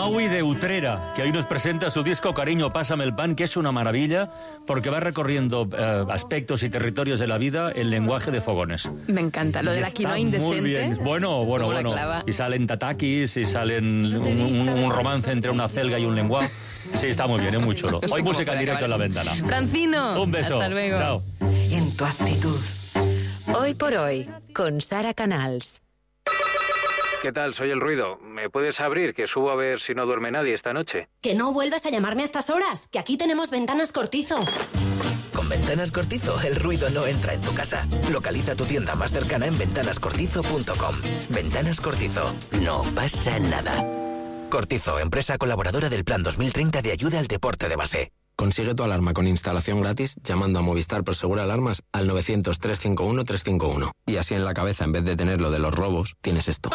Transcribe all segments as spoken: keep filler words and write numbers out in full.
Maui de Utrera, que hoy nos presenta su disco Cariño, pásame el pan, que es una maravilla porque va recorriendo eh, aspectos y territorios de la vida en lenguaje de fogones. Me encanta, lo de la quinoa indecente. Muy bien. Bueno, bueno, bueno. Y salen tatakis, y salen un, un, un romance entre una celga y un lenguaje. Sí, está muy bien, es muy chulo. Hoy música en directo en La Ventana. Francino, un beso. Hasta luego. Chao. En tu actitud. Hoy por hoy, con Sara Canals. ¿Qué tal? Soy El Ruido. ¿Me puedes abrir? Que subo a ver si no duerme nadie esta noche. Que no vuelvas a llamarme a estas horas, que aquí tenemos Ventanas Cortizo. Con Ventanas Cortizo, el ruido no entra en tu casa. Localiza tu tienda más cercana en ventanas cortizo punto com. Ventanas Cortizo. No pasa nada. Cortizo, empresa colaboradora del Plan dos mil treinta de ayuda al deporte de base. Consigue tu alarma con instalación gratis llamando a Movistar Prosegur Alarmas al novecientos, trescientos cincuenta y uno, trescientos cincuenta y uno. Y así en la cabeza, en vez de tener lo de los robos, tienes esto.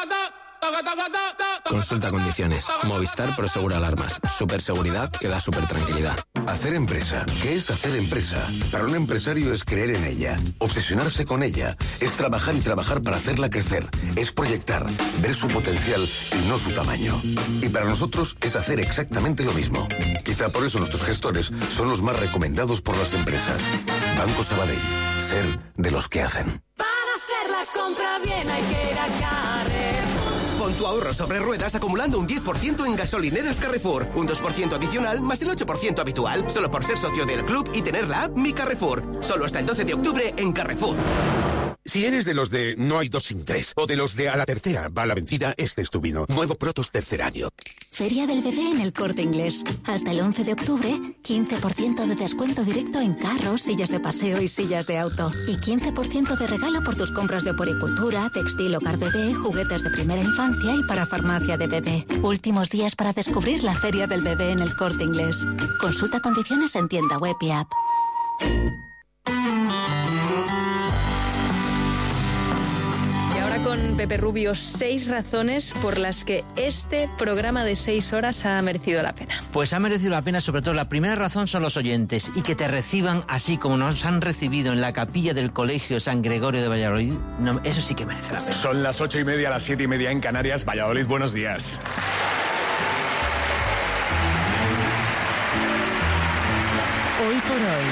Consulta condiciones. Movistar Prosegur Alarmas. Superseguridad que da super tranquilidad. Hacer empresa. ¿Qué es hacer empresa? Para un empresario es creer en ella, obsesionarse con ella, es trabajar y trabajar para hacerla crecer, es proyectar, ver su potencial y no su tamaño. Y para nosotros es hacer exactamente lo mismo. Quizá por eso nuestros gestores son los más recomendados por las empresas. Banco Sabadell. Ser de los que hacen. Para hacer la compra bien hay que ir a Carrefour. Con tu ahorro sobre ruedas acumulando un diez por ciento en gasolineras Carrefour. Un dos por ciento adicional más el ocho por ciento habitual. Solo por ser socio del club y tener la app Mi Carrefour. Solo hasta el doce de octubre en Carrefour. Si eres de los de no hay dos sin tres, o de los de a la tercera va la vencida, este es tu vino. Nuevo Protos tercer año. Feria del Bebé en El Corte Inglés. Hasta el once de octubre, quince por ciento de descuento directo en carros, sillas de paseo y sillas de auto. Y quince por ciento de regalo por tus compras de oporicultura, textil, hogar bebé, juguetes de primera infancia y para farmacia de bebé. Últimos días para descubrir la Feria del Bebé en El Corte Inglés. Consulta condiciones en tienda web y app. Con Pepe Rubio, seis razones por las que este programa de seis horas ha merecido la pena. Pues ha merecido la pena, sobre todo la primera razón son los oyentes, y que te reciban así como nos han recibido en la capilla del Colegio San Gregorio de Valladolid, no, eso sí que merece la pena. Son las ocho y media, las siete y media en Canarias. Valladolid, buenos días. Hoy por hoy,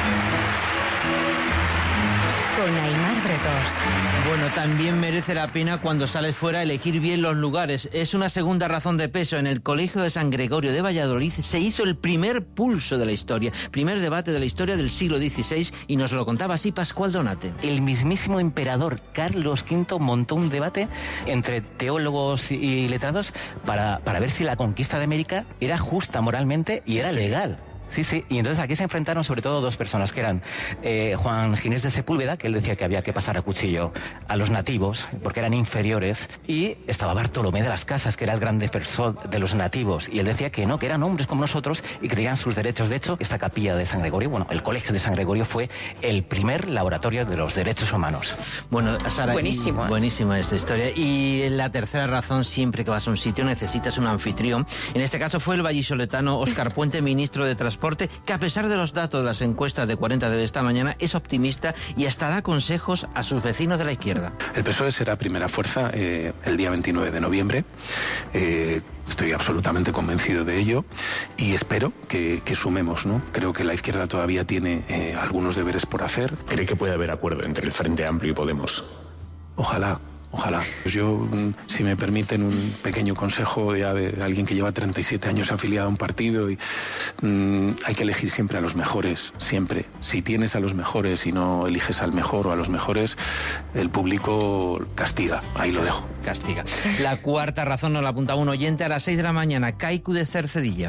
con Aimar Bretos. Bueno, también merece la pena cuando sales fuera elegir bien los lugares. Es una segunda razón de peso. En el Colegio de San Gregorio de Valladolid se hizo el primer pulso de la historia, primer debate de la historia del siglo dieciséis, y nos lo contaba así Pascual Donate. El mismísimo emperador Carlos quinto montó un debate entre teólogos y letrados para, para ver si la conquista de América era justa moralmente y era legal. Sí, sí, y entonces aquí se enfrentaron sobre todo dos personas, que eran eh, Juan Ginés de Sepúlveda, que él decía que había que pasar a cuchillo a los nativos, porque eran inferiores, y estaba Bartolomé de las Casas, que era el gran defensor de los nativos, y él decía que no, que eran hombres como nosotros y que tenían sus derechos. De hecho, esta capilla de San Gregorio, bueno, el Colegio de San Gregorio fue el primer laboratorio de los derechos humanos. Bueno, Sara, buenísimo, y, ¿eh? buenísima esta historia. Y la tercera razón, siempre que vas a un sitio necesitas un anfitrión. En este caso fue el vallisoletano Óscar Puente, ministro de Transporte, que a pesar de los datos de las encuestas de cuarenta de esta mañana es optimista y hasta da consejos a sus vecinos de la izquierda. El P S O E será primera fuerza eh, el día veintinueve de noviembre. Eh, estoy absolutamente convencido de ello y espero que, que sumemos, ¿no? Creo que la izquierda todavía tiene eh, algunos deberes por hacer. ¿Cree que puede haber acuerdo entre el Frente Amplio y Podemos? Ojalá. Ojalá. Pues yo, si me permiten un pequeño consejo ya de alguien que lleva treinta y siete años afiliado a un partido, y mmm, hay que elegir siempre a los mejores, siempre. Si tienes a los mejores y no eliges al mejor o a los mejores, el público castiga. Ahí lo dejo. Castiga. La cuarta razón nos la apunta un oyente a las seis de la mañana. Kaiku de Cercedilla.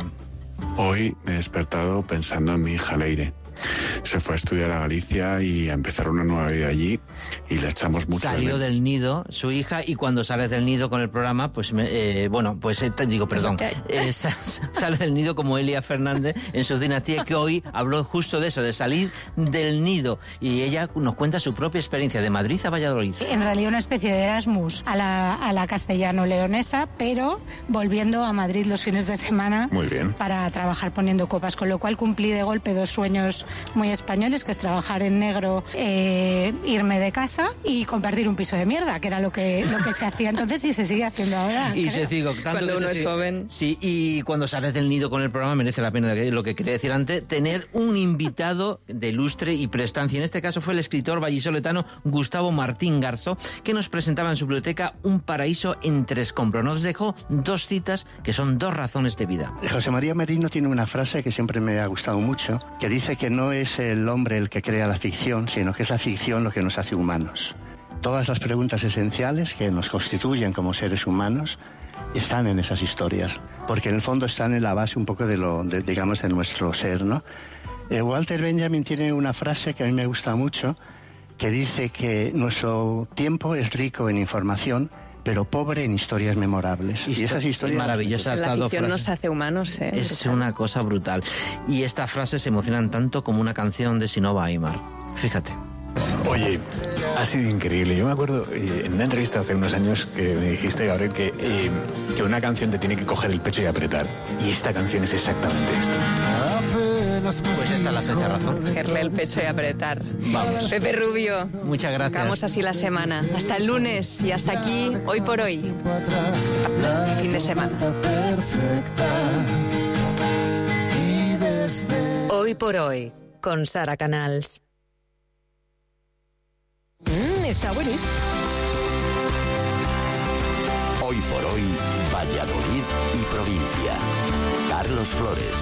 Hoy me he despertado pensando en mi hija Leire. Se fue a estudiar a Galicia y a empezar una nueva vida allí y le echamos mucho de menos. Salió del nido su hija, y cuando sales del nido con el programa, pues me, eh, bueno, pues eh, te digo, perdón, eh, sale del nido como Elia Fernández en su dinastía, que hoy habló justo de eso, de salir del nido, y ella nos cuenta su propia experiencia de Madrid a Valladolid. En realidad una especie de Erasmus a la, a la castellano-leonesa, pero volviendo a Madrid los fines de semana. Muy bien. Para trabajar poniendo copas, con lo cual cumplí de golpe dos sueños muy especiales españoles, que es trabajar en negro, eh, irme de casa y compartir un piso de mierda, que era lo que, lo que se hacía entonces y se sigue haciendo ahora. Y creo. se sigue tanto Cuando que uno se es sigue- joven. Sí, y cuando sales del nido con el programa merece la pena, lo que quería decir antes, tener un invitado de lustre y prestancia. En este caso fue el escritor vallisoletano Gustavo Martín Garzó, que nos presentaba en su biblioteca Un paraíso entre escombros. Nos dejó dos citas que son dos razones de vida. José María Merino tiene una frase que siempre me ha gustado mucho, que dice que no es el hombre el que crea la ficción, sino que es la ficción lo que nos hace humanos. Todas las preguntas esenciales que nos constituyen como seres humanos están en esas historias, porque en el fondo están en la base un poco de lo, de, digamos, de nuestro ser, ¿no? Eh, Walter Benjamin tiene una frase que a mí me gusta mucho, que dice que nuestro tiempo es rico en información, pero pobre en historias memorables. Histo- y esas historias... maravillosas La estas dos ficción frases. nos hace humanos, ¿eh? Es Brutal. una cosa brutal. Y estas frases se emocionan tanto como una canción de Sinova Aimar. Fíjate. Oye, ha sido increíble. Yo me acuerdo eh, en una entrevista hace unos años que me dijiste, Gabriel, que, eh, que una canción te tiene que coger el pecho y apretar. Y esta canción es exactamente esto. Pues esta es la sexta razón. Cogerle el pecho y apretar. Vamos. Pepe Rubio. Muchas gracias. Acabamos así la semana. Hasta el lunes y hasta aquí, hoy por hoy. Fin de semana. Hoy por hoy, con Sara Canals. Mm, está buenísimo. Hoy por hoy, Valladolid y provincia. Carlos Flores.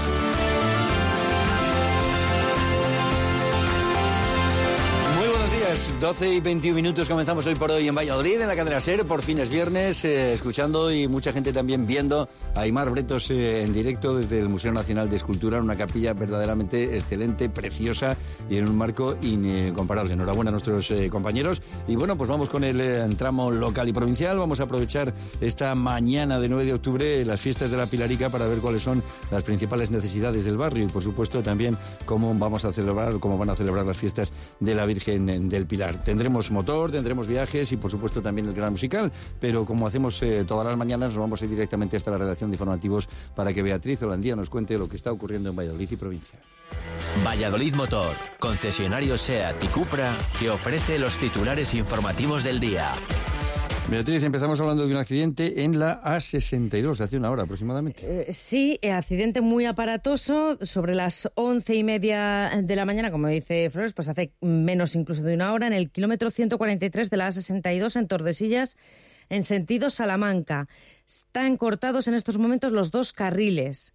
Muy buenos días, doce y veintiún minutos, comenzamos hoy por hoy en Valladolid, en la cadena SER, por fin es viernes, eh, escuchando y mucha gente también viendo a Aimar Bretos eh, en directo desde el Museo Nacional de Escultura, una capilla verdaderamente excelente, preciosa y en un marco incomparable. Enhorabuena a nuestros eh, compañeros. Y bueno, pues vamos con el eh, tramo local y provincial, vamos a aprovechar esta mañana de nueve de octubre las fiestas de la Pilarica para ver cuáles son las principales necesidades del barrio y por supuesto también cómo vamos a celebrar, cómo van a celebrar las fiestas de la Virgen del Pilar. Tendremos motor, tendremos viajes y por supuesto también el gran musical, pero como hacemos eh, todas las mañanas nos vamos a ir directamente hasta la redacción de informativos para que Beatriz Holandía nos cuente lo que está ocurriendo en Valladolid y provincia. Valladolid Motor, concesionario SEAT y Cupra, que ofrece los titulares informativos del día. Beatriz, empezamos hablando de un accidente en la A sesenta y dos, hace una hora aproximadamente. Eh, sí, eh, accidente muy aparatoso sobre las once y media de la mañana, como dice Flores, pues hace menos incluso de una hora, en el kilómetro ciento cuarenta y tres de la A sesenta y dos en Tordesillas, en sentido Salamanca. Están cortados en estos momentos los dos carriles.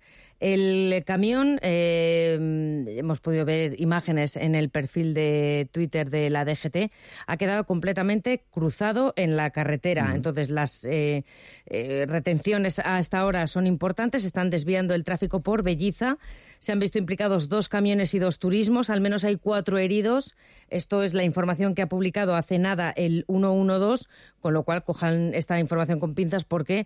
El camión, eh, hemos podido ver imágenes en el perfil de Twitter de la D G T, ha quedado completamente cruzado en la carretera. Mm. Entonces, las eh, eh, retenciones hasta ahora son importantes, están desviando el tráfico por Belliza. Se han visto implicados dos camiones y dos turismos, al menos hay cuatro heridos. Esto es la información que ha publicado hace nada el ciento doce, con lo cual cojan esta información con pinzas porque,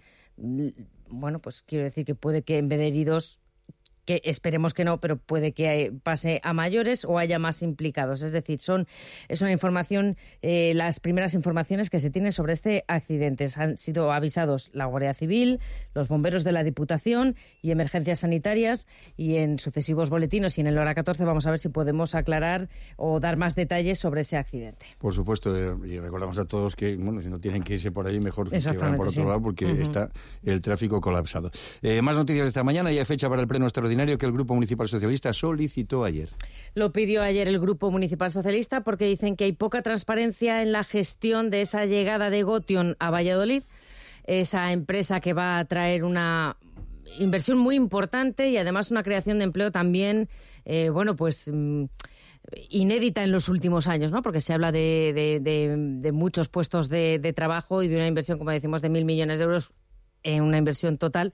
bueno, pues quiero decir que puede que en vez de heridos, que esperemos que no, pero puede que pase a mayores o haya más implicados. Es decir, son es una información, eh, las primeras informaciones que se tienen sobre este accidente. Han sido avisados la Guardia Civil, los bomberos de la Diputación y Emergencias Sanitarias, y en sucesivos boletines y en el hora catorce vamos a ver si podemos aclarar o dar más detalles sobre ese accidente. Por supuesto, eh, y recordamos a todos que, bueno, si no tienen que irse por ahí, mejor que vayan por otro sí. lado porque Uh-huh. está el tráfico colapsado. Eh, más noticias de esta mañana, ya hay fecha para el pleno extraordinario que el Grupo Municipal Socialista solicitó ayer. Lo pidió ayer el Grupo Municipal Socialista porque dicen que hay poca transparencia en la gestión de esa llegada de Gotion a Valladolid, esa empresa que va a traer una inversión muy importante y además una creación de empleo también, eh, bueno, pues mm, inédita en los últimos años, ¿no? Porque se habla de, de, de, de muchos puestos de, de trabajo y de una inversión, como decimos, de mil millones de euros en una inversión total.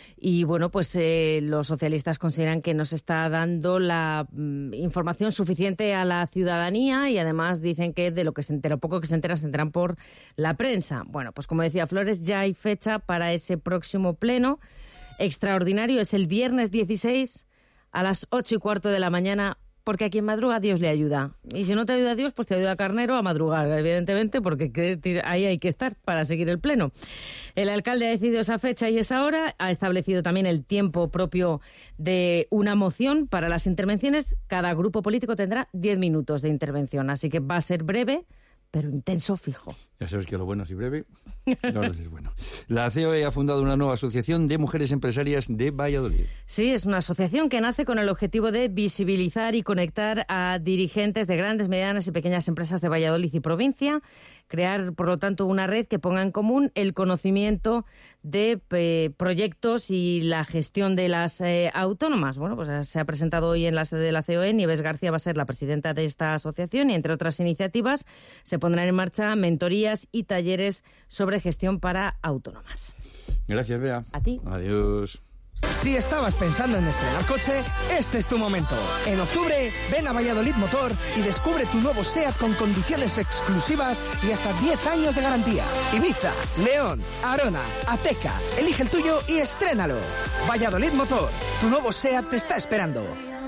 Y bueno, pues eh, los socialistas consideran que no se está dando la mm, información suficiente a la ciudadanía y además dicen que de lo que se entera, poco que se entera, se enteran por la prensa. Bueno, pues como decía Flores, ya hay fecha para ese próximo pleno extraordinario. Es el viernes dieciséis a las ocho y cuarto de la mañana, porque a quien madruga Dios le ayuda. Y si no te ayuda Dios, pues te ayuda Carnero a madrugar, evidentemente, porque ahí hay que estar para seguir el pleno. El alcalde ha decidido esa fecha y esa hora, ha establecido también el tiempo propio de una moción para las intervenciones. Cada grupo político tendrá diez minutos de intervención, así que va a ser breve, pero intenso fijo. Ya sabes que lo bueno es breve, no es bueno. La C O E ha fundado una nueva asociación de mujeres empresarias de Valladolid. Sí, es una asociación que nace con el objetivo de visibilizar y conectar a dirigentes de grandes, medianas y pequeñas empresas de Valladolid y provincia, crear, por lo tanto, una red que ponga en común el conocimiento de eh, proyectos y la gestión de las eh, autónomas. Bueno, pues se ha presentado hoy en la sede de la C O E. Nieves García va a ser la presidenta de esta asociación y, entre otras iniciativas, se pondrán en marcha mentorías y talleres sobre gestión para autónomas. Gracias, Bea. A ti. Adiós. Si estabas pensando en estrenar coche, este es tu momento. En octubre, ven a Valladolid Motor y descubre tu nuevo SEAT con condiciones exclusivas y hasta diez años de garantía. Ibiza, León, Arona, Ateca. Elige el tuyo y estrénalo. Valladolid Motor, tu nuevo SEAT te está esperando.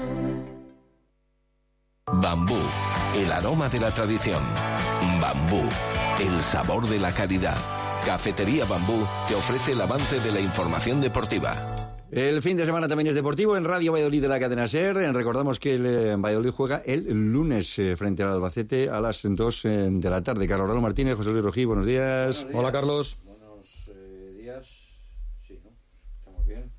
Bambú, el aroma de la tradición. Bambú, el sabor de la calidad. Cafetería Bambú te ofrece el avance de la información deportiva. El fin de semana también es deportivo en Radio Valladolid de la cadena SER. Recordamos que el eh, Valladolid juega el lunes eh, frente al Albacete a las dos eh, de la tarde. Carlos Raúl Martínez, José Luis Rojí, buenos días. Buenos días. Hola, Carlos. Buenos eh, días. Sí, ¿no? Estamos bien.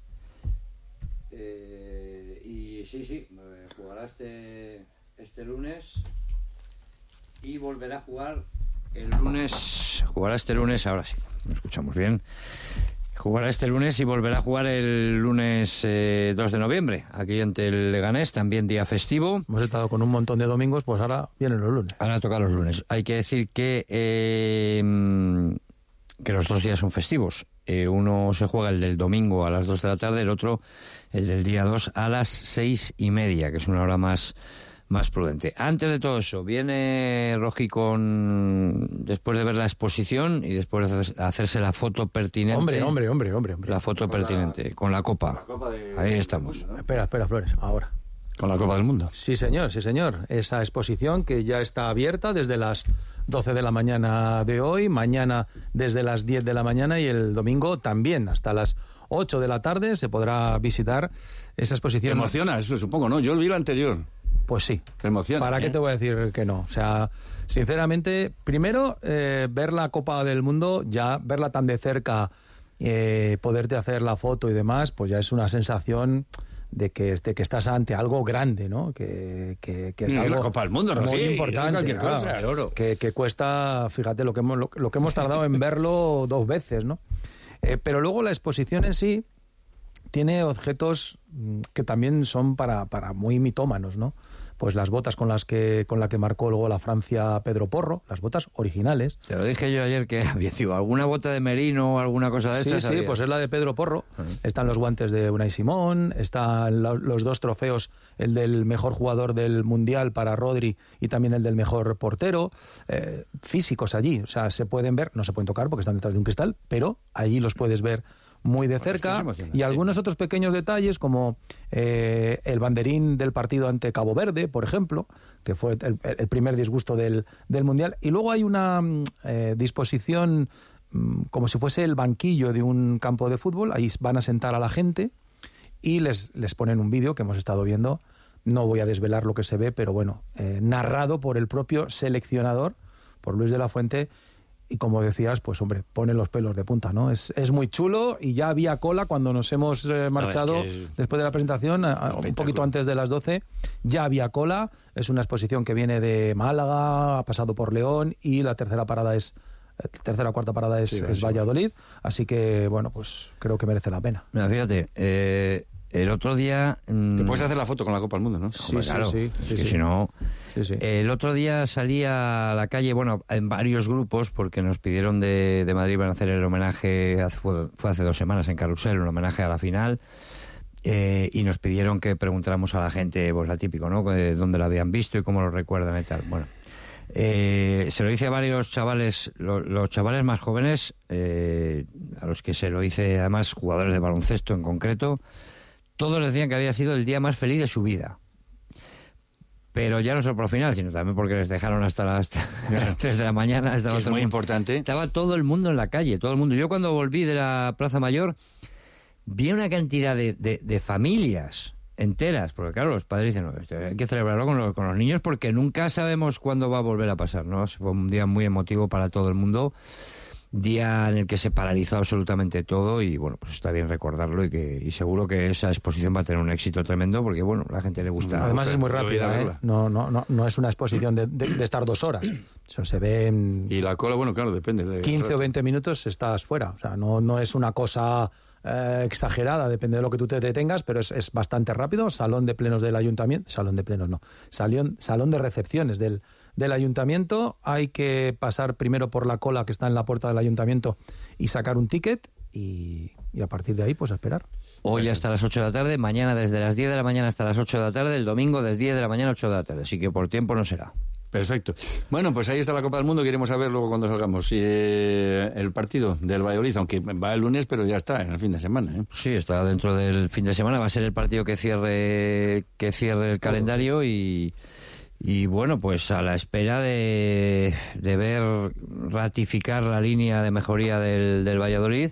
Eh, y sí, sí, jugará este, este lunes y volverá a jugar el lunes. Jugará este lunes, ahora sí, lo escuchamos bien. Jugará este lunes y volverá a jugar el lunes eh, dos de noviembre, aquí ante el Leganés, también día festivo. Hemos estado con un montón de domingos, pues ahora vienen los lunes. Ahora toca los lunes. Hay que decir que, eh, que los dos días son festivos. Eh, uno se juega el del domingo a las dos de la tarde, el otro el del día dos a las seis y media, que es una hora más... más prudente. Antes de todo eso, viene Roji con... después de ver la exposición y después de hacerse la foto pertinente. Hombre, hombre, hombre, hombre. hombre. La foto con pertinente, la, con la copa. La copa de, Ahí estamos. Mundo, ¿no? Espera, espera, Flores, ahora. Con la Copa del Mundo. Sí, señor, sí, señor. Esa exposición que ya está abierta desde las doce de la mañana de hoy, mañana desde las diez de la mañana y el domingo también hasta las ocho de la tarde se podrá visitar esa exposición. Te emociona, eso supongo, ¿no? Yo vi la anterior. Pues sí. Te emociona. ¿Para ¿eh? qué te voy a decir que no? O sea, sinceramente, primero, eh, ver la Copa del Mundo, ya verla tan de cerca, eh, poderte hacer la foto y demás, pues ya es una sensación de que, de que estás ante algo grande, ¿no? Que, que, que es algo la Copa del Mundo, ¿no? muy Sí, importante. No cosa, claro, que, que cuesta, fíjate, lo que hemos, lo, lo que hemos tardado en verlo dos veces, ¿no? Eh, pero luego la exposición en sí tiene objetos que también son para, para muy mitómanos, ¿no? Pues las botas con las que con la que marcó luego la Francia Pedro Porro, las botas originales. Te lo dije yo ayer que había sido alguna bota de merino o alguna cosa de sí, estas. Sí, sí, pues es la de Pedro Porro. Uh-huh. Están los guantes de Unai Simón, están lo, los dos trofeos, el del mejor jugador del Mundial para Rodri y también el del mejor portero, eh, físicos allí. O sea, se pueden ver, no se pueden tocar porque están detrás de un cristal, pero allí los puedes ver muy de cerca, bueno, y algunos sí. otros pequeños detalles como eh, el banderín del partido ante Cabo Verde, por ejemplo, que fue el, el primer disgusto del, del Mundial, y luego hay una eh, disposición mm, como si fuese el banquillo de un campo de fútbol. Ahí van a sentar a la gente y les, les ponen un vídeo que hemos estado viendo, no voy a desvelar lo que se ve, pero bueno, eh, narrado por el propio seleccionador, por Luis de la Fuente. Y como decías, pues hombre, pone los pelos de punta, ¿no? Es, es muy chulo y ya había cola cuando nos hemos eh, marchado no, es que es... después de la presentación, a, un poquito antes de las doce, ya había cola. Es una exposición que viene de Málaga, ha pasado por León y la tercera parada es, tercera o cuarta parada es, sí, es Valladolid. Así que, bueno, pues creo que merece la pena. Mira, fíjate, eh... el otro día... Mmm... Te puedes hacer la foto con la Copa del Mundo, ¿no? Sí, Hombre, sí, claro, sí. sí, que sí. Si no... Sí, sí. El otro día salí a la calle, bueno, en varios grupos, porque nos pidieron de, de Madrid van a hacer el homenaje, fue, fue hace dos semanas en Carrusel, un homenaje a la final, eh, y nos pidieron que preguntáramos a la gente, pues la típico, ¿no? De dónde lo habían visto y cómo lo recuerdan y tal. Bueno, eh, se lo hice a varios chavales, lo, los chavales más jóvenes, eh, a los que se lo hice, además, jugadores de baloncesto en concreto. Todos decían que había sido el día más feliz de su vida. Pero ya no solo por el final, sino también porque les dejaron hasta las, las tres de la mañana. Estaba es todo muy el mundo, importante. Estaba todo el mundo en la calle, todo el mundo. Yo cuando volví de la Plaza Mayor vi una cantidad de, de, de familias enteras, porque claro, los padres dicen, no, esto hay que celebrarlo con los, con los niños porque nunca sabemos cuándo va a volver a pasar, ¿no? Fue un día muy emotivo para todo el mundo. Día en el que se paralizó absolutamente todo y bueno, pues está bien recordarlo y que y seguro que esa exposición va a tener un éxito tremendo porque bueno, a la gente le gusta. Además gusta, es muy rápida, ¿eh? No, no, no, no es una exposición de, de, de estar dos horas. Eso se ve en... Y la cola, bueno, claro, depende. De quince o veinte minutos estás fuera. O sea, no, no es una cosa eh, exagerada, depende de lo que tú te detengas, pero es, es bastante rápido. Salón de plenos del ayuntamiento, salón de plenos no, salón, salón de recepciones del del ayuntamiento, hay que pasar primero por la cola que está en la puerta del ayuntamiento y sacar un ticket y, y a partir de ahí pues a esperar. Hoy hasta las ocho de la tarde, mañana desde las diez de la mañana hasta las ocho de la tarde, el domingo desde diez de la mañana a ocho de la tarde, así que por tiempo no será. Perfecto. Bueno, pues ahí está la Copa del Mundo, que iremos a ver luego cuando salgamos. Eh, el partido del Valladolid, aunque va el lunes, pero ya está en el fin de semana, ¿eh? Sí, está dentro del fin de semana, va a ser el partido que cierre, que cierre el calendario y... Y bueno, pues a la espera de, de ver ratificar la línea de mejoría del, del Valladolid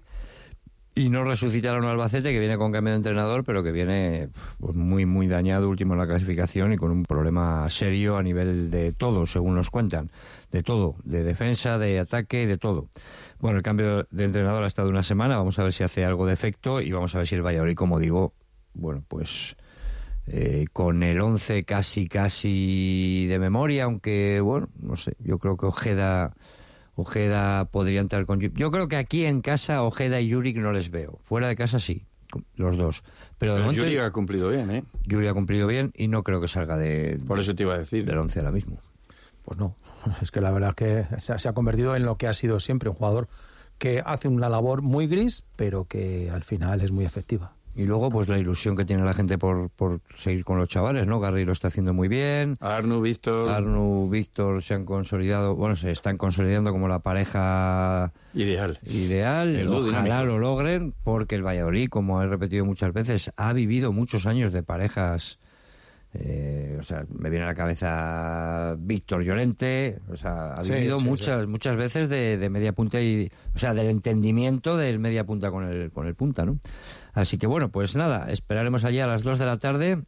y no resucitar a un Albacete que viene con cambio de entrenador, pero que viene pues, muy, muy dañado, último en la clasificación y con un problema serio a nivel de todo, según nos cuentan. De todo, de defensa, de ataque, de todo. Bueno, el cambio de entrenador ha estado una semana, vamos a ver si hace algo de efecto y vamos a ver si el Valladolid, como digo, bueno, pues... Eh, con el once casi casi de memoria, aunque bueno, no sé, yo creo que Ojeda Ojeda podría entrar con... Yo creo que aquí en casa Ojeda y Juric no les veo, fuera de casa sí, los dos, pero, de pero momento, Juric ha cumplido bien, ¿eh? Juric ha cumplido bien y no creo que salga de... Por eso te iba a decir. Del once ahora mismo. Pues no, es que la verdad es que se ha, se ha convertido en lo que ha sido siempre, un jugador que hace una labor muy gris, pero que al final es muy efectiva. Y luego, pues la ilusión que tiene la gente por, por seguir con los chavales, ¿no? Garry lo está haciendo muy bien. Arnu, Víctor. Arnu, Víctor se han consolidado, bueno, se están consolidando como la pareja ideal. Ideal. El Ojalá dinámico. lo logren, porque el Valladolid, como he repetido muchas veces, ha vivido muchos años de parejas. Eh, o sea, me viene a la cabeza Víctor Llorente, o sea, ha Sí, vivido sí, muchas sí. muchas veces de, de media punta y, o sea, del entendimiento del media punta con el con el punta, ¿no? Así que bueno, pues nada, esperaremos allí a las dos de la tarde,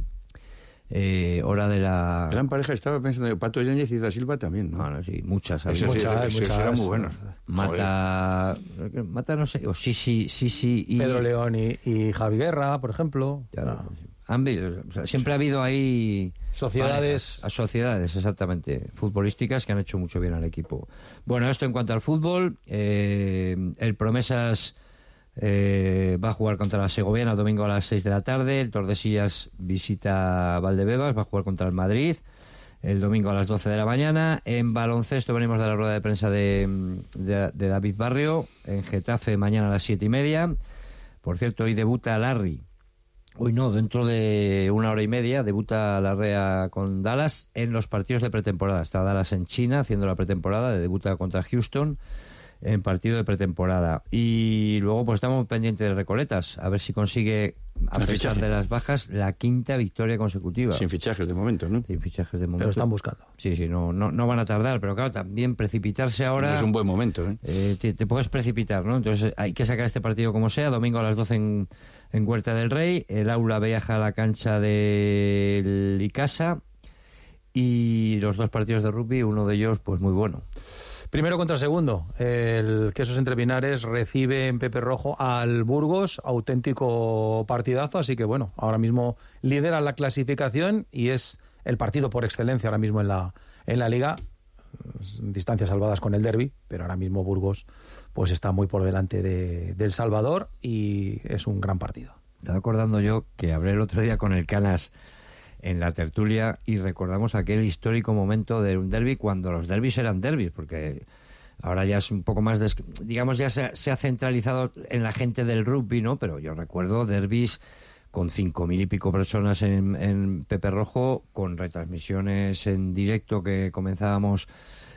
eh, hora de la... Gran pareja, estaba pensando, Pato Yáñez y Da Silva también, ¿no? Bueno, sí, muchas. Eso sí, muchas, eso, muchas. eran muy buenos. Mata, Mata no sé, o sí, sí, sí, sí. Y... Pedro León y, y Javi Guerra, por ejemplo. Claro, han habido, o sea, siempre ha habido ahí sociedades parejas, sociedades exactamente futbolísticas que han hecho mucho bien al equipo. Bueno, esto en cuanto al fútbol, eh, el Promesas eh, va a jugar contra la Segoviana el domingo a las seis de la tarde, el Tordesillas visita Valdebebas, va a jugar contra el Madrid el domingo a las doce de la mañana. En baloncesto venimos de la rueda de prensa de, de, de David Barrio, en Getafe mañana a las siete y media. Por cierto, hoy debuta Larry. Hoy no, dentro de una hora y media debuta Larrea con Dallas en los partidos de pretemporada. Está Dallas en China haciendo la pretemporada, debuta contra Houston en partido de pretemporada. Y luego pues estamos pendientes de Recoletas, a ver si consigue, a El pesar fichaje. de las bajas, la quinta victoria consecutiva. Sin fichajes de momento, ¿no? Sin fichajes de momento. Pero están buscando. Sí, sí, no, no, no van a tardar, pero claro, también precipitarse ahora... No es un buen momento, ¿eh? Eh, te, te puedes precipitar, ¿no? Entonces hay que sacar este partido como sea, domingo a las doce en, en Huerta del Rey, el Aula viaja a la cancha del Icasa y los dos partidos de rugby, uno de ellos pues muy bueno. Primero contra segundo, el Quesos Entre Pinares recibe en Pepe Rojo al Burgos, auténtico partidazo, así que bueno, ahora mismo lidera la clasificación y es el partido por excelencia ahora mismo en la, en la Liga, distancias salvadas con el derbi, pero ahora mismo Burgos pues está muy por delante de, del Salvador y es un gran partido. Estaba acordando yo que hablé el otro día con el Canas en la tertulia y recordamos aquel histórico momento de un derbi cuando los derbis eran derbis, porque ahora ya es un poco más, des... digamos, ya se, se ha centralizado en la gente del rugby, ¿no? Pero yo recuerdo derbis con cinco mil y pico personas en, en Pepe Rojo, con retransmisiones en directo que comenzábamos...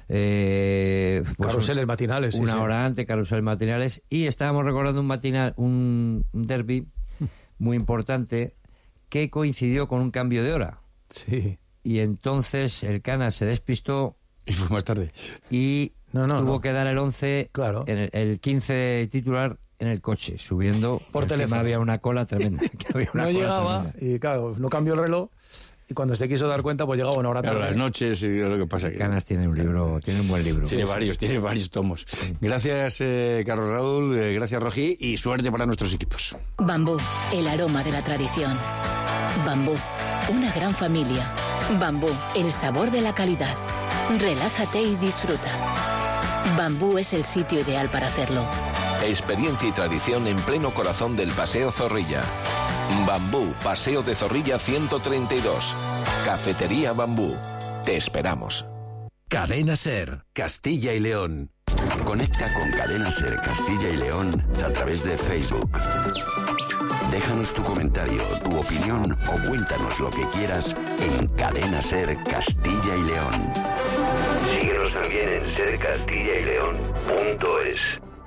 Eh, pues Carruseles un, matinales, sí, una sí. hora antes, carruseles matinales, y estábamos recordando un matinal, un, un derbi muy importante que coincidió con un cambio de hora. Sí. y entonces el Canas se despistó. Y fue más tarde. Y no, no, tuvo no. que dar el once, claro. en el, el quince titular en el coche, subiendo. Por Encima teléfono. había una cola tremenda. Que había una no cola llegaba tremenda. y claro, no cambió el reloj. Y cuando se quiso dar cuenta, pues llegaba una hora tarde. Claro, las noches y lo que pasa. Que... Canas tiene un libro, tiene un buen libro. Tiene Sí, varios, sí. tiene varios tomos. Sí. Gracias, eh, Carlos Raúl, eh, gracias, Rojí, y suerte para nuestros equipos. Bambú, el aroma de la tradición. Bambú, una gran familia. Bambú, el sabor de la calidad. Relájate y disfruta. Bambú es el sitio ideal para hacerlo. Experiencia y tradición en pleno corazón del Paseo Zorrilla. Bambú, Paseo de Zorrilla ciento treinta y dos. Cafetería Bambú. Te esperamos. Cadena Ser, Castilla y León. Conecta con Cadena Ser Castilla y León a través de Facebook. Déjanos tu comentario, tu opinión o cuéntanos lo que quieras en Cadena Ser Castilla y León. Síguenos también en ser castilla y león punto es.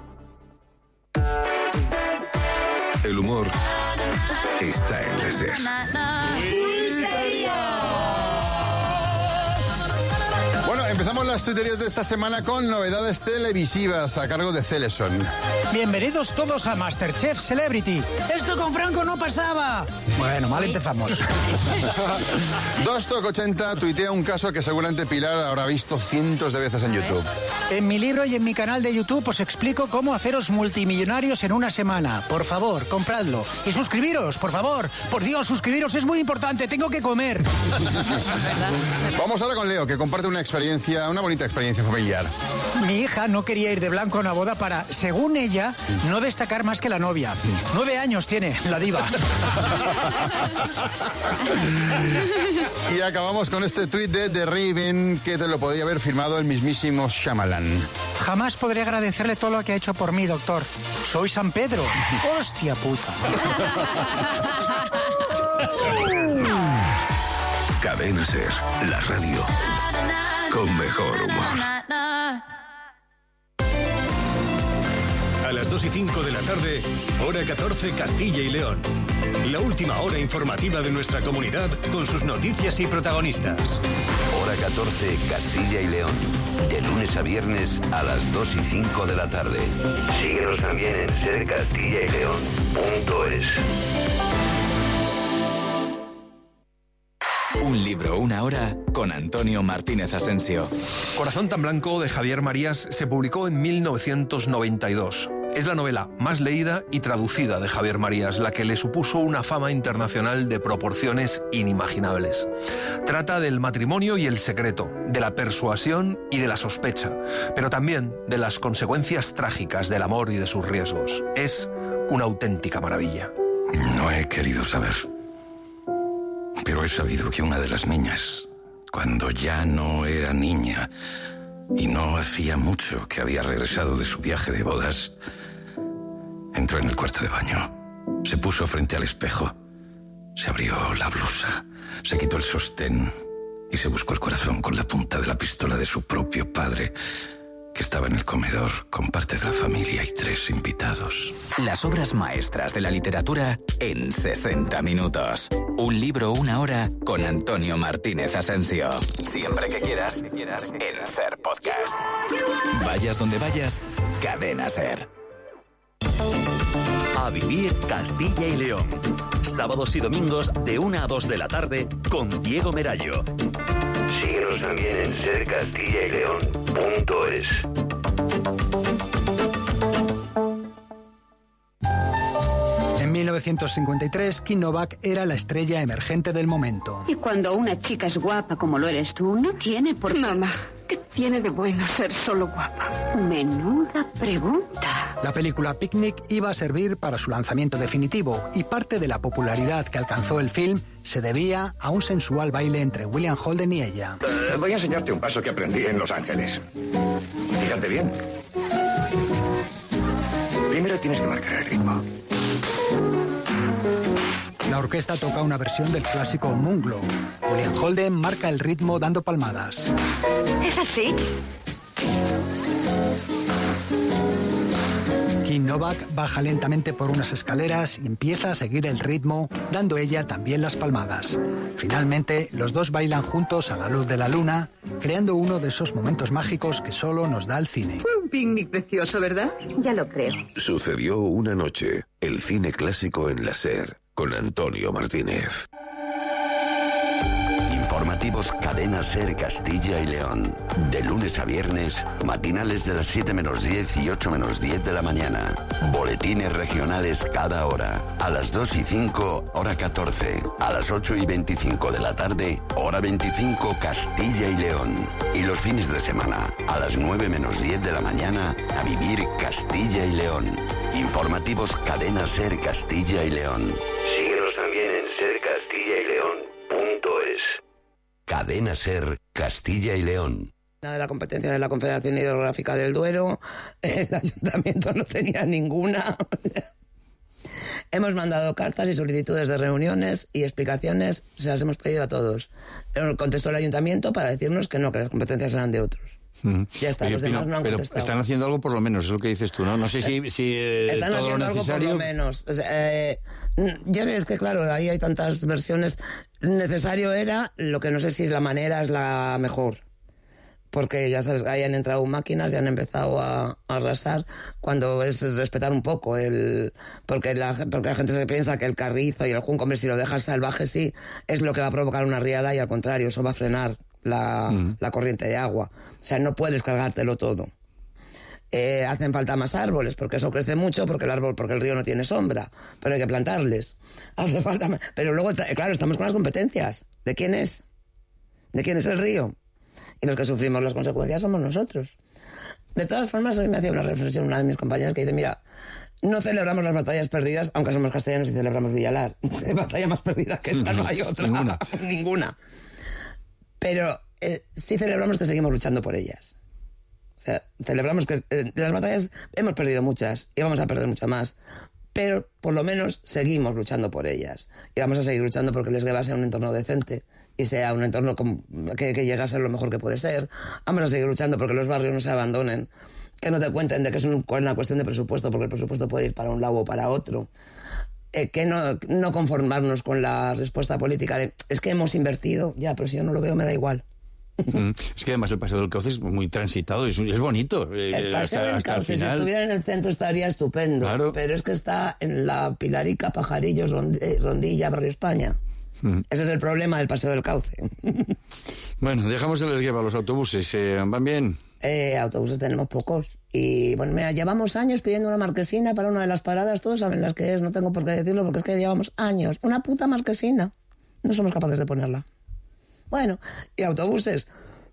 El humor está en la Ser. Bueno, empezamos las tuiterías de esta semana con novedades televisivas a cargo de Celeson. Bienvenidos todos a Masterchef Celebrity. Esto con Franco no pasaba. Bueno, mal empezamos. Dostock ochenta tuitea un caso que seguramente Pilar habrá visto cientos de veces en YouTube. En mi libro y en mi canal de YouTube os explico cómo haceros multimillonarios en una semana. Por favor, compradlo. Y suscribiros, por favor. Por Dios, suscribiros, es muy importante. Tengo que comer. Vamos ahora con Leo, que comparte una experiencia, una bonita experiencia familiar. Mi hija no quería ir de blanco a una boda para, según ella, no destacar más que la novia. Nueve años tiene, la diva. Y acabamos con este tuit de The Raven, que te lo podría haber firmado el mismísimo Shyamalan. Jamás podré agradecerle todo lo que ha hecho por mí, doctor. Soy San Pedro. Hostia puta. Cadena Ser, la radio con mejor humor. A las dos y cinco de la tarde, hora catorce, Castilla y León. La última hora informativa de nuestra comunidad con sus noticias y protagonistas. Hora catorce, Castilla y León. De lunes a viernes a las dos y cinco de la tarde. Síguenos también en ser castilla y león punto es. Un libro, una hora, con Antonio Martínez Asensio. Corazón tan blanco de Javier Marías se publicó en mil novecientos noventa y dos. Es la novela más leída y traducida de Javier Marías, la que le supuso una fama internacional de proporciones inimaginables. Trata del matrimonio y el secreto, de la persuasión y de la sospecha, pero también de las consecuencias trágicas del amor y de sus riesgos. Es una auténtica maravilla. No he querido saber. Pero he sabido que una de las niñas, cuando ya no era niña y no hacía mucho que había regresado de su viaje de bodas, entró en el cuarto de baño, se puso frente al espejo, se abrió la blusa, se quitó el sostén y se buscó el corazón con la punta de la pistola de su propio padre, que estaba en el comedor con parte de la familia y tres invitados. Las obras maestras de la literatura en sesenta minutos. Un libro, una hora, con Antonio Martínez Asensio. Siempre que quieras, en Ser Podcast. Vayas donde vayas, Cadena Ser. A vivir Castilla y León. Sábados y domingos de una a dos de la tarde con Diego Merallo. Síguenos también en ser castilla y león punto es. En mil novecientos cincuenta y tres, Kim Novak era la estrella emergente del momento. Y cuando una chica es guapa como lo eres tú, no tiene por qué... Mamá, ¿qué tiene de bueno ser solo guapa? Menuda pregunta. La película Picnic iba a servir para su lanzamiento definitivo y parte de la popularidad que alcanzó el film se debía a un sensual baile entre William Holden y ella. Uh, voy a enseñarte un paso que aprendí en Los Ángeles. Fíjate bien. Primero tienes que marcar el ritmo. La orquesta toca una versión del clásico Moonglow. William Holden marca el ritmo dando palmadas. ¿Es así? Kim Novak baja lentamente por unas escaleras y empieza a seguir el ritmo, dando ella también las palmadas. Finalmente, los dos bailan juntos a la luz de la luna, creando uno de esos momentos mágicos que solo nos da el cine. Fue un picnic precioso, ¿verdad? Ya lo creo. Sucedió una noche, el cine clásico en la SER, con Antonio Martínez. Informativos Cadena SER Castilla y León. De lunes a viernes, matinales de las siete menos diez y ocho menos diez de la mañana. Boletines regionales cada hora. A las dos y cinco, hora catorce. A las ocho y veinticinco de la tarde, hora veinticinco, Castilla y León. Y los fines de semana, a las nueve menos diez de la mañana, a vivir Castilla y León. Informativos Cadena SER Castilla y León. Síguenos también en ser castilla y león punto es. Cadena SER Castilla y León. De la competencia de la Confederación Hidrográfica del Duero, el ayuntamiento no tenía ninguna. Hemos mandado cartas y solicitudes de reuniones y explicaciones, se las hemos pedido a todos. Contestó el ayuntamiento para decirnos que no, que las competencias eran de otros. Mm. Ya está, Oye, los demás Pino, no han pero contestado. están haciendo algo por lo menos, es lo que dices tú, ¿no? No sé si, si eh, Están todo haciendo lo algo por necesario... lo menos. O sea, eh, yo sé, es que claro, ahí hay tantas versiones. Necesario era, lo que no sé si la manera es la mejor. Porque ya sabes, ahí han entrado máquinas y han empezado a, a arrasar, cuando es respetar un poco el... Porque la, porque la gente se piensa que el carrizo y el junco, hombre, si lo dejas salvaje, sí, es lo que va a provocar una riada, y al contrario, eso va a frenar la, mm. la corriente de agua. O sea, no puedes cargártelo todo. Eh, hacen falta más árboles, porque eso crece mucho, porque el árbol, porque el río no tiene sombra, pero hay que plantarles. Hace falta más, pero luego, claro, estamos con las competencias. ¿De quién es? ¿De quién es el río? Y los que sufrimos las consecuencias somos nosotros. De todas formas, hoy me hacía una reflexión una de mis compañeras que dice, mira, no celebramos las batallas perdidas, aunque somos castellanos y celebramos Villalar. ¿Qué batalla más perdida que esa? No hay otra. Ninguna. Ninguna. Pero eh, sí celebramos que seguimos luchando por ellas. O sea, celebramos que eh, las batallas hemos perdido muchas y vamos a perder muchas más, pero por lo menos seguimos luchando por ellas. Y vamos a seguir luchando porque les Gueva sea un entorno decente y sea un entorno com- que, que llegue a ser lo mejor que puede ser. Vamos a seguir luchando porque los barrios no se abandonen, que no te cuenten de que es un, una cuestión de presupuesto, porque el presupuesto puede ir para un lado o para otro. Eh, que no, no conformarnos con la respuesta política de es que hemos invertido, ya, pero si yo no lo veo me da igual. Mm. Es que además el Paseo del Cauce es muy transitado, es, es bonito. Eh, el Paseo hasta, del hasta Cauce, el final. si estuviera en el centro estaría estupendo, Claro. Pero es que está en la Pilarica, Pajarillos, Rondilla, Barrio España. Mm. Ese es el problema del Paseo del Cauce. Bueno, dejamos el esgueva, los autobuses, eh, ¿van bien? Eh, autobuses tenemos pocos. Y bueno, mira, llevamos años pidiendo una marquesina para una de las paradas, todos saben las que es, no tengo por qué decirlo, porque es que llevamos años. Una puta marquesina. No somos capaces de ponerla. Bueno, y autobuses.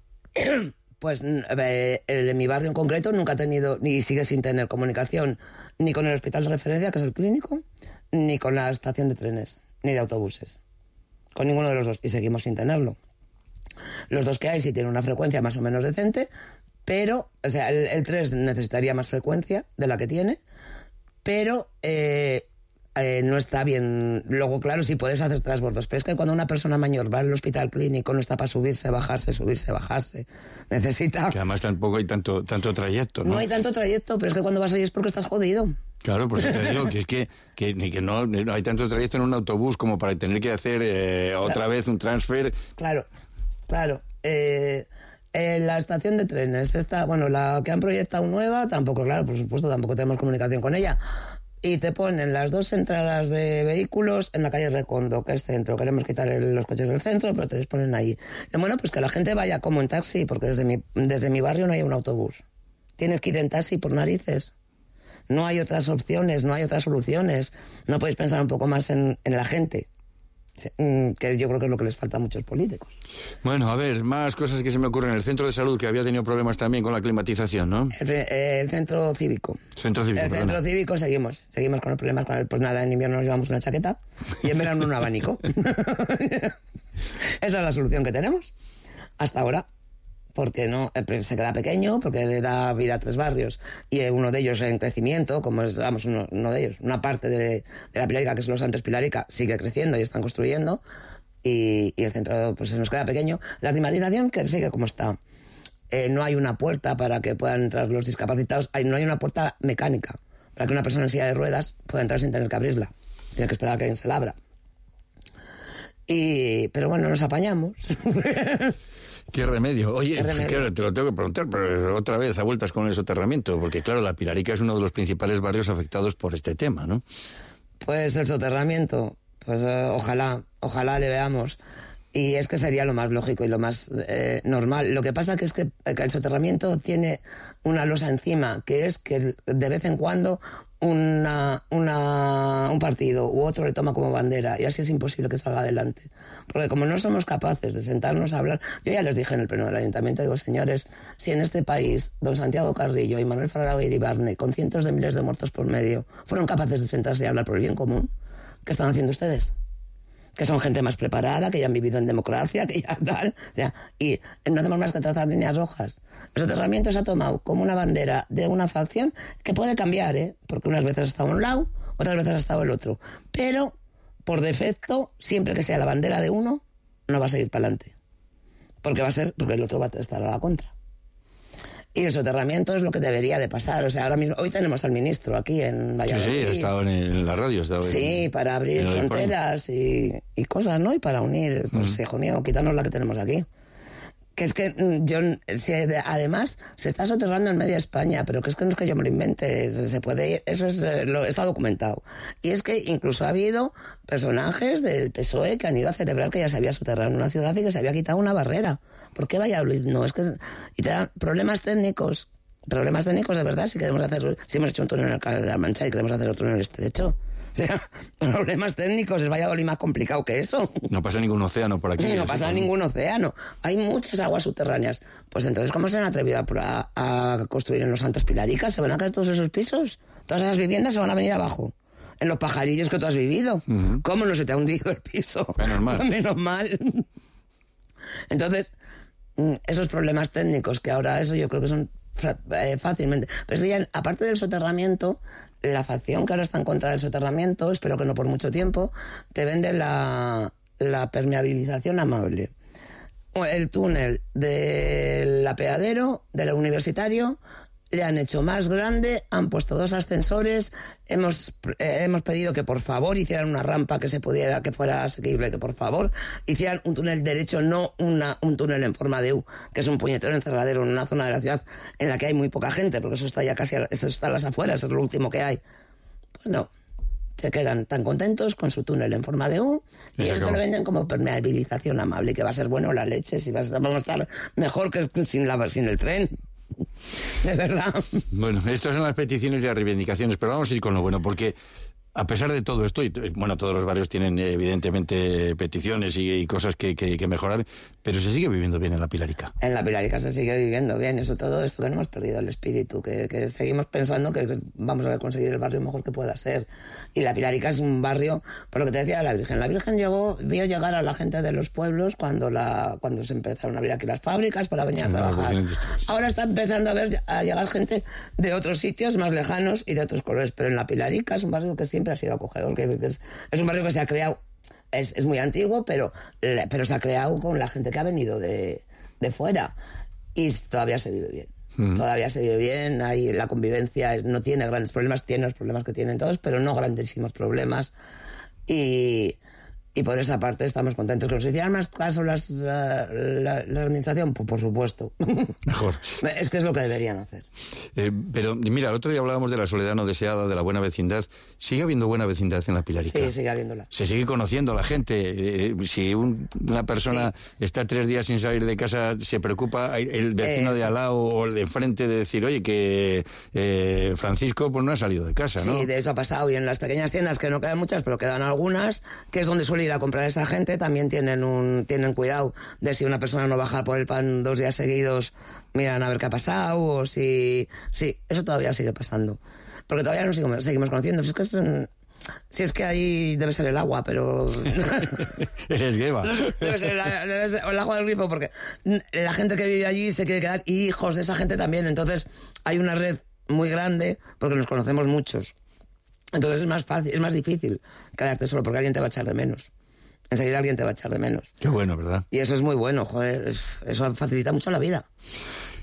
Pues eh, el, en mi barrio en concreto nunca ha tenido, ni sigue sin tener comunicación, ni con el hospital de referencia, que es el clínico, ni con la estación de trenes, ni de autobuses. Con ninguno de los dos. Y seguimos sin tenerlo. Los dos que hay sí tienen una frecuencia más o menos decente, pero, o sea, el, el tres necesitaría más frecuencia de la que tiene, pero eh, eh, no está bien. Luego, claro, sí puedes hacer transbordos, pero es que cuando una persona mayor va al hospital clínico no está para subirse, bajarse, subirse, bajarse. Necesita... Que además tampoco hay tanto, tanto trayecto, ¿no? No hay tanto trayecto, pero es que cuando vas ahí es porque estás jodido. Claro, pues te digo que es que, que, que no, no hay tanto trayecto en un autobús como para tener que hacer eh, otra Claro. vez un transfer. Claro, claro. Eh, eh, la estación de trenes, esta, bueno, la que han proyectado nueva, tampoco, claro, por supuesto, tampoco tenemos comunicación con ella. Y te ponen las dos entradas de vehículos en la calle Recondo, que es centro. Queremos quitar el- los coches del centro, pero te les ponen ahí. Y bueno, pues que la gente vaya como en taxi, porque desde mi, desde mi barrio no hay un autobús. Tienes que ir en taxi por narices. No hay otras opciones, no hay otras soluciones. No podéis pensar un poco más en, en la gente, sí, mm, que yo creo que es lo que les falta a muchos políticos. Bueno, a ver, más cosas que se me ocurren. El centro de salud, que había tenido problemas también con la climatización, ¿no? El, eh, el centro cívico. Centro cívico, El perdona. centro cívico seguimos, seguimos con los problemas. Con el- pues nada, en invierno nos llevamos una chaqueta y en verano un abanico. Esa es la solución que tenemos hasta ahora. Porque no eh, se queda pequeño, porque da vida a tres barrios y eh, uno de ellos en crecimiento, como es, vamos, uno, uno de ellos, una parte de, de la Pilarica, que es Los Santos Pilarica, sigue creciendo y están construyendo, y, y el centro pues se nos queda pequeño. La climatización que sigue como está. Eh, no hay una puerta para que puedan entrar los discapacitados, hay, no hay una puerta mecánica para que una persona en silla de ruedas pueda entrar sin tener que abrirla. Tiene que esperar a que alguien se la abra. Y, pero bueno, nos apañamos. ¿Qué remedio? Oye, ¿Qué remedio? Claro, te lo tengo que preguntar, pero otra vez a vueltas con el soterramiento, porque claro, La Pilarica es uno de los principales barrios afectados por este tema, ¿no? Pues el soterramiento, pues eh, ojalá, ojalá le veamos. Y es que sería lo más lógico y lo más eh, normal. Lo que pasa que es que, que el soterramiento tiene una losa encima, que es que de vez en cuando una, una, un partido u otro le toma como bandera y así es imposible que salga adelante. Porque como no somos capaces de sentarnos a hablar, yo ya les dije en el pleno del ayuntamiento, digo, señores, si en este país don Santiago Carrillo y Manuel Fraga Iribarne, con cientos de miles de muertos por medio, fueron capaces de sentarse y hablar por el bien común, ¿qué están haciendo ustedes? Que son gente más preparada, que ya han vivido en democracia, que ya tal, o sea, y no hacemos más que trazar líneas rojas. El soterramiento se ha tomado como una bandera de una facción que puede cambiar, ¿eh? Porque unas veces ha estado a un lado, otras veces ha estado el otro. Pero, por defecto, siempre que sea la bandera de uno, no va a seguir para adelante. Porque va a ser, porque el otro va a estar a la contra. Y el soterramiento es lo que debería de pasar. O sea, ahora mismo, hoy tenemos al ministro aquí en Valladolid. Sí, sí, he estado en, el, en la radio. He estado sí, en, para abrir fronteras y, y cosas, ¿no? Y para unir, pues, mm. hijo mío, quítanos la que tenemos aquí. Que es que yo, si, además, se está soterrando en media España, pero que es que no es que yo me lo invente, se puede, eso es, lo, está documentado. Y es que incluso ha habido personajes del P S O E que han ido a celebrar que ya se había soterrado en una ciudad y que se había quitado una barrera. ¿Por qué Valladolid? No, es que... Y te dan problemas técnicos, problemas técnicos de verdad, si queremos hacer, si hemos hecho un túnel en el Canal de la Mancha y queremos hacer otro en el Estrecho. O sea, problemas técnicos, es Valladolid más complicado que eso. No pasa ningún océano por aquí. No pasa ningún océano. Hay muchas aguas subterráneas. Pues entonces, ¿cómo se han atrevido a, a construir en los Santos Pilaricas? ¿Se van a caer todos esos pisos? Todas esas viviendas se van a venir abajo. En los pajarillos que tú has vivido. Uh-huh. ¿Cómo no se te ha hundido el piso? Menos mal. Menos mal. Entonces, esos problemas técnicos, que ahora eso yo creo que son eh, fácilmente... Pero es que ya, aparte del soterramiento, la facción que ahora está en contra del soterramiento, espero que no por mucho tiempo, te vende la, la permeabilización amable. El túnel del apeadero, del universitario, le han hecho más grande, han puesto dos ascensores, hemos, eh, hemos pedido que por favor hicieran una rampa que se pudiera, que fuera asequible, que por favor hicieran un túnel derecho, no una, un túnel en forma de U, que es un puñetero encerradero en una zona de la ciudad en la que hay muy poca gente, porque eso está ya casi, eso está a las afueras, es lo último que hay. Pues no, se quedan tan contentos con su túnel en forma de U y eso te lo venden como permeabilización amable, que va a ser bueno la leche, si vas, vamos a estar mejor que sin, la, sin el tren. De verdad. Bueno, estas son las peticiones y las reivindicaciones, pero vamos a ir con lo bueno, porque a pesar de todo esto, y bueno, todos los barrios tienen evidentemente peticiones y, y cosas que, que, que mejorar, pero se sigue viviendo bien en La Pilarica. En La Pilarica se sigue viviendo bien, eso todo esto que no hemos perdido el espíritu, que, que seguimos pensando que vamos a conseguir el barrio mejor que pueda ser. Y La Pilarica es un barrio, por lo que te decía de la Virgen. La Virgen llegó, vio llegar a la gente de los pueblos cuando la cuando se empezaron a abrir aquí las fábricas para venir a trabajar. Ahora está empezando a ver a llegar gente de otros sitios más lejanos y de otros colores, pero en La Pilarica es un barrio que siempre ha sido acogedor, que es, es un barrio que se ha creado, es, es muy antiguo, pero, pero se ha creado con la gente que ha venido de, de fuera y todavía se vive bien. Mm. Todavía se vive bien, hay, la convivencia no tiene grandes problemas, tiene los problemas que tienen todos, pero no grandísimos problemas. Y, y por esa parte estamos contentos. ¿Que nos hicieran más caso las, la, la, la administración? Pues por supuesto. Mejor. Es que es lo que deberían hacer. Eh, pero mira, el otro día hablábamos de la soledad no deseada, de la buena vecindad. ¿Sigue habiendo buena vecindad en La Pilarica? Sí, sigue habiéndola. Se sigue conociendo a la gente. Eh, si un, una persona sí. está tres días sin salir de casa, se preocupa el vecino es... de al lado o el de enfrente de decir, oye, que eh, Francisco pues no ha salido de casa, ¿no? Sí, de eso ha pasado. Y en las pequeñas tiendas, que no quedan muchas, pero quedan algunas, que es donde suele ir a comprar esa gente, también tienen un tienen cuidado de si una persona no baja por el pan dos días seguidos, miran a ver qué ha pasado, o si... Sí, eso todavía sigue pasando. Porque todavía nos seguimos, seguimos conociendo. Si es que es un, si es que ahí debe ser el agua, pero... Eres Gueva. Debe ser el, debe ser el agua del grifo, porque la gente que vive allí se quiere quedar, y hijos de esa gente también. Entonces hay una red muy grande, porque nos conocemos muchos. Entonces es más fácil, es más difícil quedarte solo, porque alguien te va a echar de menos. Enseguida alguien te va a echar de menos. Qué bueno, ¿verdad? Y eso es muy bueno, joder, eso facilita mucho la vida.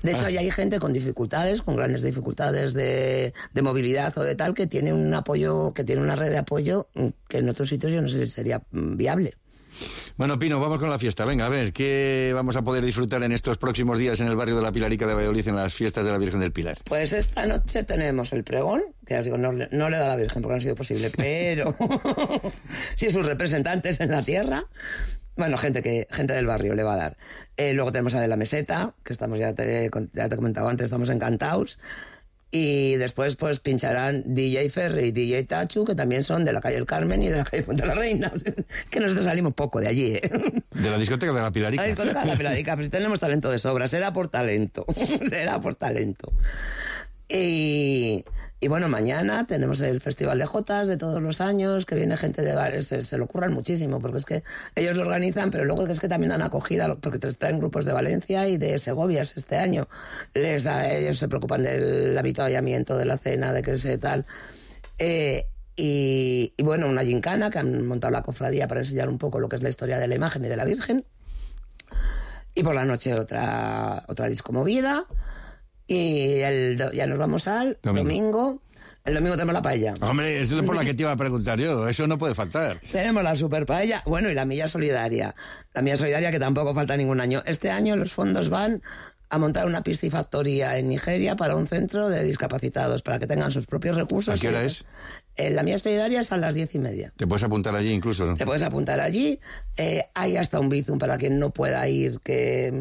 De hecho, ahí hay gente con dificultades, con grandes dificultades de, de movilidad o de tal, que tiene un apoyo, que tiene una red de apoyo que en otros sitios yo no sé si sería viable. Bueno, Pino, vamos con la fiesta. Venga, a ver, ¿qué vamos a poder disfrutar en estos próximos días en el barrio de la Pilarica de Valladolid en las fiestas de la Virgen del Pilar? Pues esta noche tenemos el pregón, que os digo, no, no le da a la Virgen porque no ha sido posible, pero sí sus representantes en la tierra. Bueno, gente que gente del barrio le va a dar. Eh, luego tenemos a de la meseta, que estamos, ya te, ya te he comentado antes, estamos encantados. Y después pues pincharán D J Ferry y D J Tachu, que también son de la calle El Carmen y de la calle Puente de la Reina. Que nosotros salimos poco de allí, ¿eh? De la discoteca de la Pilarica. La discoteca de la Pilarica, pues tenemos talento de sobra, será por talento, será por talento. Y, y bueno, mañana tenemos el Festival de Jotas de todos los años, que viene gente de bares, se, se lo curran muchísimo, porque es que ellos lo organizan, pero luego es que también dan acogida, porque traen grupos de Valencia y de Segovia este año. Les da, ellos se preocupan del avituallamiento, de la cena, de que se tal. Eh, y, y bueno, una gincana que han montado la cofradía para enseñar un poco lo que es la historia de la imagen y de la Virgen. Y por la noche otra, otra disco movida. Y el, ya nos vamos al domingo. domingo. El domingo tenemos la paella. Hombre, eso es por la que te iba a preguntar yo. Eso no puede faltar. Tenemos la super paella. Bueno, y la milla solidaria. La milla solidaria que tampoco falta ningún año. Este año los fondos van a montar una piscifactoría en Nigeria para un centro de discapacitados, para que tengan sus propios recursos. ¿A qué hora es? Eh, la mía solidaria es a las diez y media. Te puedes apuntar allí incluso, ¿no? Te puedes apuntar allí. Eh, hay hasta un bizum para quien no pueda ir, que